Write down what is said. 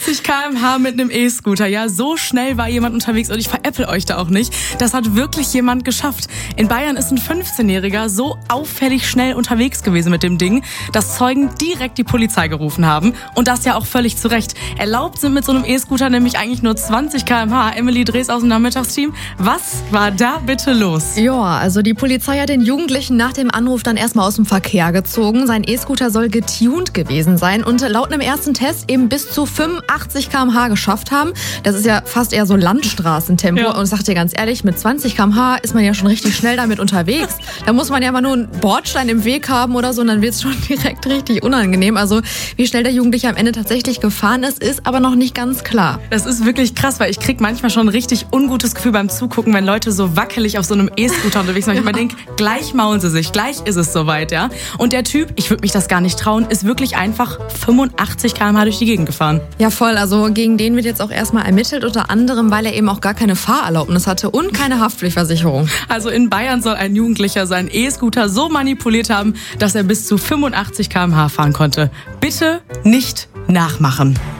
85 km/h mit einem E-Scooter. Ja, so schnell war jemand unterwegs und ich veräpple euch da auch nicht. Das hat wirklich jemand geschafft. In Bayern ist ein 15-Jähriger so auffällig schnell unterwegs gewesen mit dem Ding, dass Zeugen direkt die Polizei gerufen haben. Und das ja auch völlig zu Recht. Erlaubt sind mit so einem E-Scooter nämlich eigentlich nur 20 km/h. Emily Drees aus dem Nachmittagsteam. Was war da bitte los? Ja, also die Polizei hat den Jugendlichen nach dem Anruf dann erstmal aus dem Verkehr gezogen. Sein E-Scooter soll getuned gewesen sein und laut einem ersten Test eben bis zu 85 km/h geschafft haben. Das ist ja fast eher so Landstraßentempo. Ja. Und ich sag dir ganz ehrlich, mit 20 km/h ist man ja schon richtig schnell damit unterwegs. Da muss man ja mal nur einen Bordstein im Weg haben oder so und dann wird es schon direkt richtig unangenehm. Also wie schnell der Jugendliche am Ende tatsächlich gefahren ist aber noch nicht ganz klar. Das ist wirklich krass, weil ich krieg manchmal schon ein richtig ungutes Gefühl beim Zugucken, wenn Leute so wackelig auf so einem E-Scooter unterwegs sind. Ich immer denke, gleich maulen sie sich, gleich ist es soweit, ja. Und der Typ, ich würde mich das gar nicht trauen, ist wirklich einfach 85 km/h durch die Gegend gefahren. Ja, voll. Also gegen den wird jetzt auch erstmal ermittelt, unter anderem, weil er eben auch gar keine Fahrerlaubnis hatte und keine Haftpflichtversicherung. Also in Bayern soll ein Jugendlicher seinen E-Scooter so manipuliert haben, dass er bis zu 85 km/h fahren konnte. Bitte nicht nachmachen.